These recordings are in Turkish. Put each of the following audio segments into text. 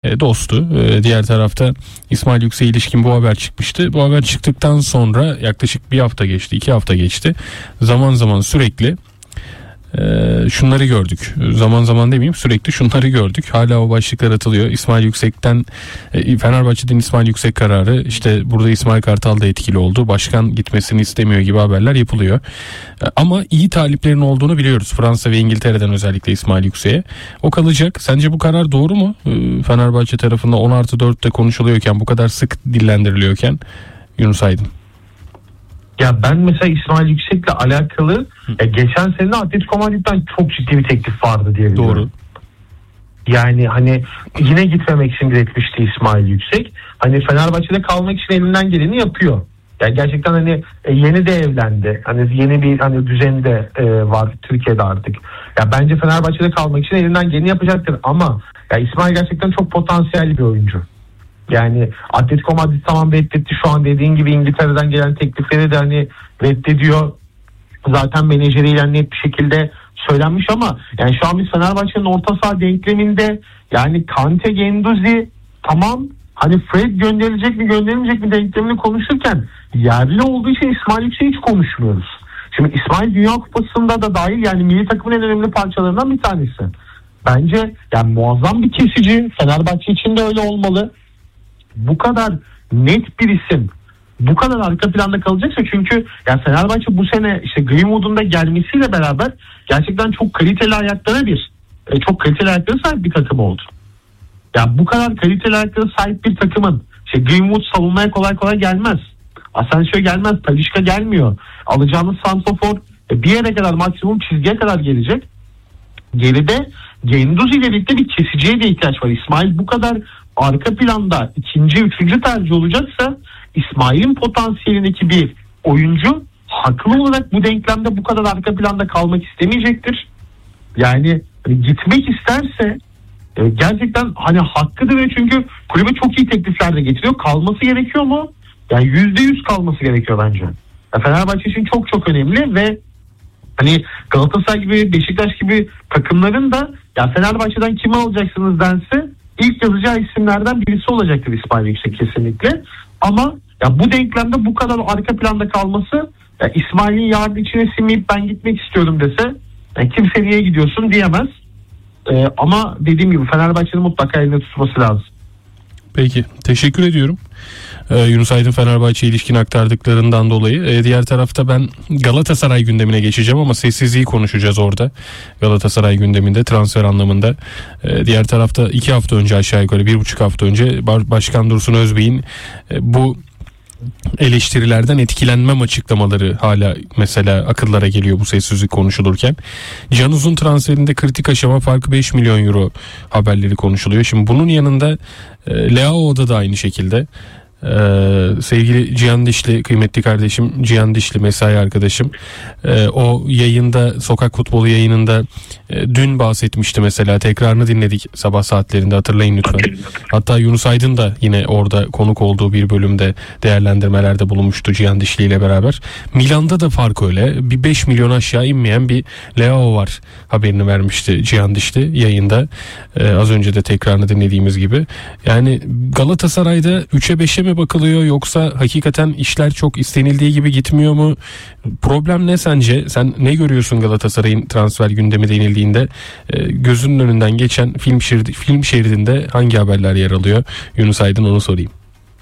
dostu. Diğer tarafta İsmail Yüksek'e ilişkin bu haber çıkmıştı. Bu haber çıktıktan sonra yaklaşık bir hafta geçti, 2 hafta geçti. Zaman zaman sürekli şunları gördük. Zaman zaman demeyeyim, sürekli şunları gördük. Hala o başlıklar atılıyor. İsmail Yüksek'ten Fenerbahçe'den İsmail Yüksek kararı, işte burada İsmail Kartal da etkili oldu. Başkan gitmesini istemiyor gibi haberler yapılıyor. Ama iyi taliplerin olduğunu biliyoruz. Fransa ve İngiltere'den özellikle İsmail Yüksek'e. O kalacak. Sence bu karar doğru mu? Fenerbahçe tarafında 10+4'te konuşuluyorken, bu kadar sık dillendiriliyorken Yunus Aydın. Ya ben mesela İsmail Yüksek'le alakalı geçen sene Atletico Madrid'den çok ciddi bir teklif vardı diye biliyorum. Doğru. Yani hani yine gitmemek için diretmişti İsmail Yüksek. Hani Fenerbahçe'de kalmak için elinden geleni yapıyor. Yani gerçekten hani yeni de evlendi. Hani yeni bir hani düzeni de var Türkiye'de artık. Ya bence Fenerbahçe'de kalmak için elinden geleni yapacaktır ama ya İsmail gerçekten çok potansiyelli bir oyuncu. Yani Atletico Madrid tamam reddetti, şu an dediğin gibi İngiltere'den gelen teklifleri de hani reddediyor. Zaten menajeriyle net bir şekilde söylenmiş ama yani şu an biz Fenerbahçe'nin orta saha denkleminde yani Kante, Guendouzi tamam, hani Fred gönderilecek mi gönderilmeyecek mi denklemini konuşurken yerli olduğu için İsmail Yüksek'i hiç konuşmuyoruz. Şimdi İsmail Dünya Kupası'nda da dahil, yani milli takımın en önemli parçalarından bir tanesi. Bence yani muazzam bir kesici, Fenerbahçe için de öyle olmalı. Bu kadar net bir isim bu kadar arka planda kalacaksa, çünkü yani Fenerbahçe bu sene işte Greenwood'un da gelmesiyle beraber gerçekten çok kaliteli ayaklara sahip bir takım oldu. Yani bu kadar kaliteli ayaklara sahip bir takımın işte Greenwood savunmaya kolay kolay gelmez. Asensio gelmez, Talisca gelmiyor. Alacağınız santrafor bir yere kadar, maksimum çizgiye kadar gelecek. Geride Guendouzi ile birlikte bir kesiciye de ihtiyaç var. İsmail bu kadar arka planda ikinci, üçüncü tercih olacaksa İsmail'in potansiyelindeki bir oyuncu haklı olarak bu denklemde bu kadar arka planda kalmak istemeyecektir. Yani gitmek isterse gerçekten hani hakkıdır ve çünkü kulübe çok iyi teklifler de getiriyor. Kalması gerekiyor mu? Yani %100 kalması gerekiyor bence. Ya Fenerbahçe için çok çok önemli ve hani Galatasaray gibi, Beşiktaş gibi takımların da ya Fenerbahçe'den kimi alacaksınız dense ilk yazacağı isimlerden birisi olacaktır İsmail Yüksek kesinlikle. Ama ya bu denklemde bu kadar arka planda kalması, ya İsmail'in yarın içine sinmeyip ben gitmek istiyorum dese yani kimse niye gidiyorsun diyemez. Ama dediğim gibi Fenerbahçe'nin mutlaka elinde tutması lazım. Peki, teşekkür ediyorum Yunus Aydın Fenerbahçe ilişkin aktardıklarından dolayı. Diğer tarafta ben Galatasaray gündemine geçeceğim ama sessizliği konuşacağız orada. Galatasaray gündeminde transfer anlamında. Diğer tarafta 2 hafta önce, aşağı yukarı 1,5 hafta önce Başkan Dursun Özbey'in bu eleştirilerden etkilenmem açıklamaları hala mesela akıllara geliyor bu sessizlik konuşulurken. Can Uzun transferinde kritik aşama farkı 5 milyon euro haberleri konuşuluyor. Şimdi bunun yanında Leao'da da aynı şekilde sevgili Cihan Dişli, kıymetli kardeşim Cihan Dişli, mesai arkadaşım, o yayında, sokak futbolu yayınında dün bahsetmişti mesela, tekrarını dinledik sabah saatlerinde, hatırlayın lütfen. Hatta Yunus Aydın da yine orada konuk olduğu bir bölümde değerlendirmelerde bulunmuştu Cihan Dişli ile beraber. Milan'da da fark öyle, bir 5 milyon aşağı inmeyen bir Leao var haberini vermişti Cihan Dişli yayında, az önce de tekrarını dinlediğimiz gibi. Yani Galatasaray'da 3'e 5'e mi bakılıyor, yoksa hakikaten işler çok istenildiği gibi gitmiyor mu? Problem ne sence? Sen ne görüyorsun Galatasaray'ın transfer gündemi denildiğinde? Gözünün önünden geçen film şeridinde hangi haberler yer alıyor? Yunus Aydın, onu sorayım.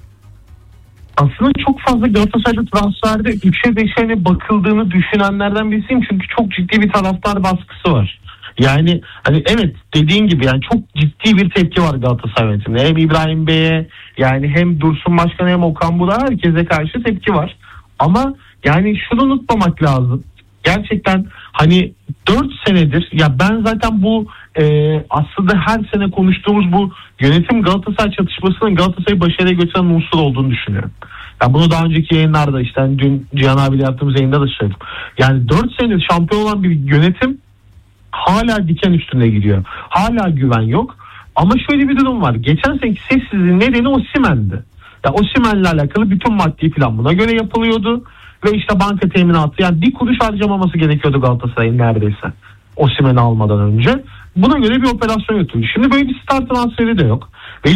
Aslında çok fazla Galatasaray'da transferde 3'e 5'e mi bakıldığını düşünenlerden birisiyim, çünkü çok ciddi bir taraftar baskısı var. Yani hani evet, dediğin gibi yani çok ciddi bir tepki var Galatasaray yönetimine. Hem İbrahim Bey'e, yani hem Dursun Başkan'a, hem Okan Buruk'a, herkese karşı tepki var. Ama yani şunu unutmamak lazım. Gerçekten hani 4 senedir ya ben zaten bu aslında her sene konuştuğumuz bu yönetim Galatasaray çatışmasının Galatasaray'ı başarıya götüren unsur olduğunu düşünüyorum. Yani bunu daha önceki yayınlarda, işte hani dün Cihan abiyle yaptığımız yayında da söyledim. Yani 4 senedir şampiyon olan bir yönetim hala diken üstünde gidiyor. Hala güven yok. Ama şöyle bir durum var. Geçen seneki sessizliğin nedeni Osimhen'di. Ya Osimhen'le alakalı bütün maddi plan buna göre yapılıyordu. Ve işte banka teminatı, yani bir kuruş harcamaması gerekiyordu Galatasaray'ın neredeyse Osimhen'i almadan önce. Buna göre bir operasyon yürütüldü. Şimdi böyle bir star transferi de yok.